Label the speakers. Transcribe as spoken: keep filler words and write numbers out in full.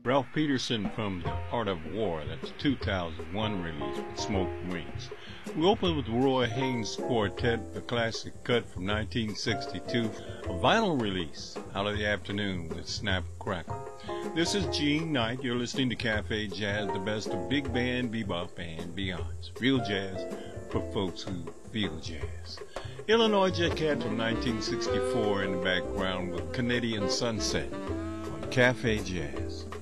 Speaker 1: Ralph Peterson from The Art of War. That's a two thousand one release with Smoke Rings. We open with Roy Haynes Quartet, the classic cut from nineteen sixty-two, a vinyl release, Out of the Afternoon with Snap Crackle. This is Gene Knight. You're listening to Cafe Jazz, the best of big band, bebop, and beyonds. Real jazz for folks who feel jazz. Illinois Jet Cat from nineteen sixty-four in the background with Canadian Sunset on Cafe Jazz.